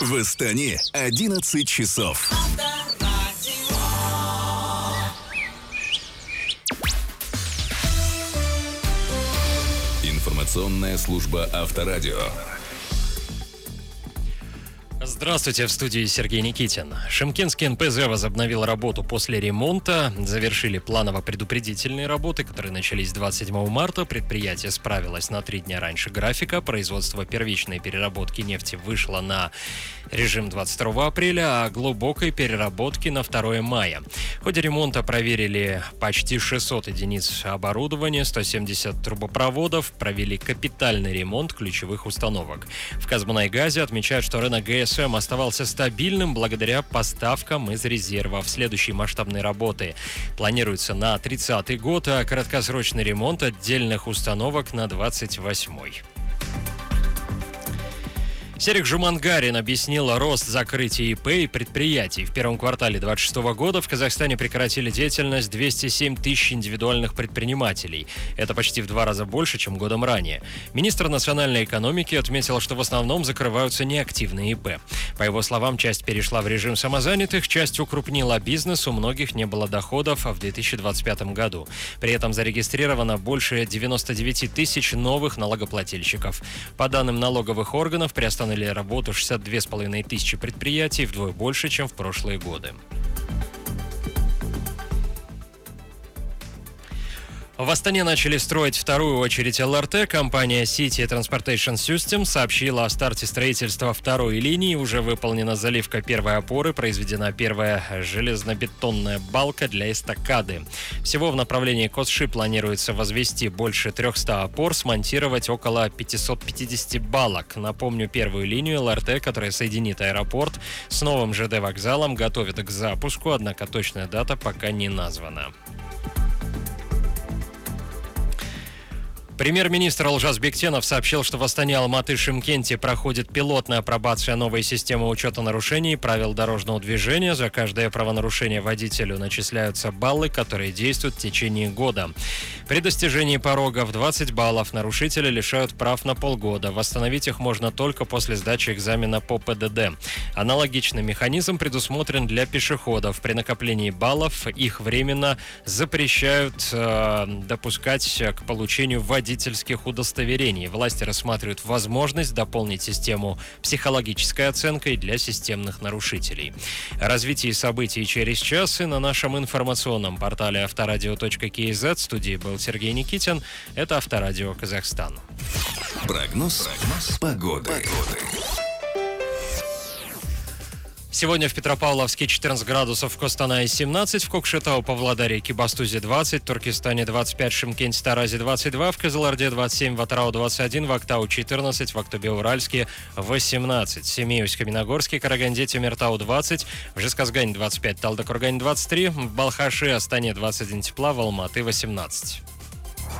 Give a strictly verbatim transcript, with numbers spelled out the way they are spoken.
В Астане одиннадцать часов. Информационная служба Авторадио. Здравствуйте, в студии Сергей Никитин. Шымкентский эн пэ зэ возобновил работу после ремонта. Завершили планово-предупредительные работы, которые начались двадцать седьмого марта. Предприятие справилось на три дня раньше графика. Производство первичной переработки нефти вышло на режим двадцать второго апреля, а глубокой переработки на второго мая. В ходе ремонта проверили почти шестьсот единиц оборудования, сто семьдесят трубопроводов, провели капитальный ремонт ключевых установок. В Казмунайгазе отмечают, что рынок гэ эс эм оставался стабильным благодаря поставкам из резерва. В следующей масштабной работы планируется на тридцатый год, а краткосрочный ремонт отдельных установок на двадцать восьмой. Серик Жумангарин объяснил рост закрытия и пэ и предприятий. В первом квартале двадцать шестого года в Казахстане прекратили деятельность двести семь тысяч индивидуальных предпринимателей. Это почти в два раза больше, чем годом ранее. Министр национальной экономики отметил, что в основном закрываются неактивные и пэ. По его словам, часть перешла в режим самозанятых, часть укрупнила бизнес, у многих не было доходов в две тысячи двадцать пятом году. При этом зарегистрировано больше девяносто девять тысяч новых налогоплательщиков. По данным налоговых органов, приостановили работу шестьдесят две с половиной тысячи предприятий, вдвое больше, чем в прошлые годы. В Астане начали строить вторую очередь эл эр тэ. Компания City Transportation System сообщила о старте строительства второй линии. Уже выполнена заливка первой опоры, произведена первая железнобетонная балка для эстакады. Всего в направлении Косши планируется возвести больше трехсот опор, смонтировать около пятьсот пятьдесят балок. Напомню, первую линию эл эр тэ, которая соединит аэропорт с новым жэ дэ-вокзалом, готовят к запуску, однако точная дата пока не названа. Премьер-министр Олжас Бектенов сообщил, что в Астане, Алматы и Шымкенте проходит пилотная апробация новой системы учета нарушений правил дорожного движения. За каждое правонарушение водителю начисляются баллы, которые действуют в течение года. При достижении порога в двадцать баллов нарушителя лишают прав на полгода. Восстановить их можно только после сдачи экзамена по пэ дэ дэ. Аналогичный механизм предусмотрен для пешеходов. При накоплении баллов их временно запрещают э, допускать к получению водительских водительских удостоверений. Власти рассматривают возможность дополнить систему психологической оценкой для системных нарушителей. О развитии событий через час и на нашем информационном портале авторадио точка кей зет. В студии был Сергей Никитин. Это Авторадио Казахстан. Прогноз, Прогноз погоды. погоды. Сегодня в Петропавловске четырнадцать градусов, в Костанае семнадцать, в Кокшетау, Павлодаре и Кибастузе двадцать, в Туркестане двадцать пять, в Шымкенте, Таразе двадцать два, в Кызылорде двадцать семь, в Атырау двадцать один, в Актау четырнадцать, в Актобе-Уральске восемнадцать, в Семеюсь, Каменогорске, Караганде, Темиртау двадцать, в Жезказгане двадцать пять, Талдыкургане двадцать три, в Балхаши, Астане двадцать один тепла, в Алматы восемнадцать.